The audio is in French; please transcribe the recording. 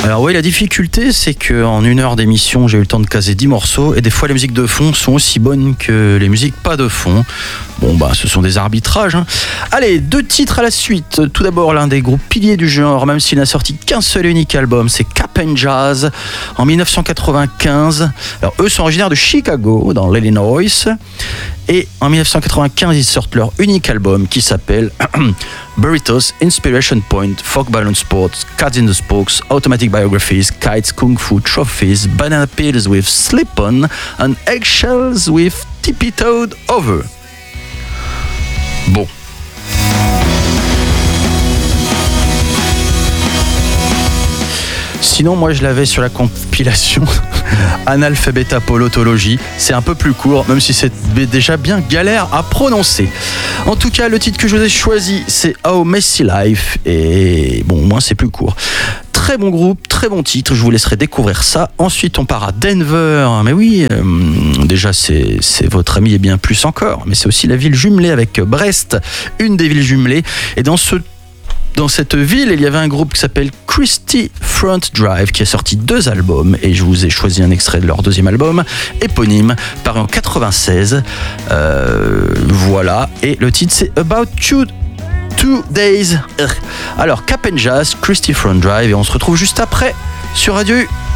Alors oui, la difficulté, c'est qu'en 1 heure d'émission, j'ai eu le temps de caser 10 morceaux, et des fois les musiques de fond sont aussi bonnes que les musiques pas de fond. Bon bah ce sont des arbitrages, hein. Allez, 2 titres à la suite. Tout d'abord l'un des groupes piliers du genre, même s'il n'a sorti qu'un seul et unique album, c'est Cap & Jazz en 1995. Alors eux sont originaires de Chicago dans l'Illinois, et en 1995 ils sortent leur unique album qui s'appelle Burritos, Inspiration Point, Folk Balance Sports, Cats in the Spokes, Automatic Biographies, Kites, Kung Fu, Trophies, Banana Peels with Slip-On and Eggshells with Tippy-Toed Over. Bon. Sinon, moi, je l'avais sur la compilation Analphabetapolotologie. C'est un peu plus court, même si c'est déjà bien galère à prononcer. En tout cas, le titre que je vous ai choisi, c'est How Messy Life. Et bon, au moins, c'est plus court. Très bon groupe, très bon titre, je vous laisserai découvrir ça. Ensuite, on part à Denver. Mais oui, déjà, c'est votre ami et bien plus encore. Mais c'est aussi la ville jumelée avec Brest, une des villes jumelées. Et dans cette ville, il y avait un groupe qui s'appelle Christie Front Drive qui a sorti 2 albums, et je vous ai choisi un extrait de leur 2e album éponyme paru en 96. Voilà, et le titre c'est About 2 Days. Alors Cap & Jazz, Christie Front Drive, et on se retrouve juste après sur Radio U.